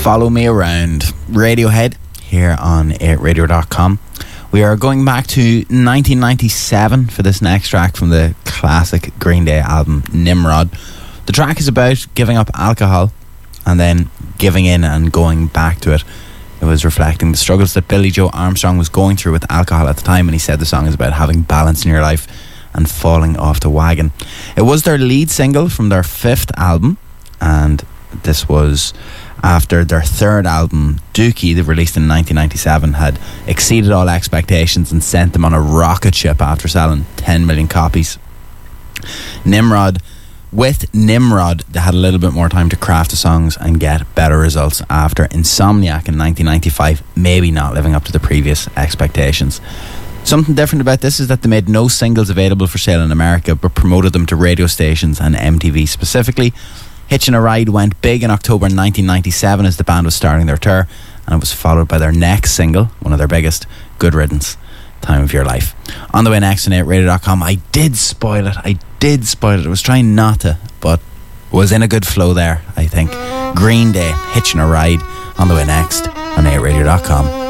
Follow Me Around, Radiohead, here on 8radio.com. We are going back to 1997 for this next track from the classic Green Day album, Nimrod. The track is about giving up alcohol and then giving in and going back to it. It was reflecting the struggles that Billy Joe Armstrong was going through with alcohol at the time, and he said the song is about having balance in your life and falling off the wagon. It was their lead single from their 5th album, and this was after their 3rd album, Dookie, that released in 1997, had exceeded all expectations and sent them on a rocket ship after selling 10 million copies. With Nimrod, they had a little bit more time to craft the songs and get better results after Insomniac in 1995, maybe not living up to the previous expectations. Something different about this is that they made no singles available for sale in America, but promoted them to radio stations and MTV specifically. Hitchin' a Ride went big in October 1997 as the band was starting their tour, and it was followed by their next single, one of their biggest, Good Riddance, Time of Your Life. On the way next on 8radio.com, I did spoil it. I was trying not to, but was in a good flow there, I think. Green Day, Hitchin' a Ride, on the way next on 8radio.com.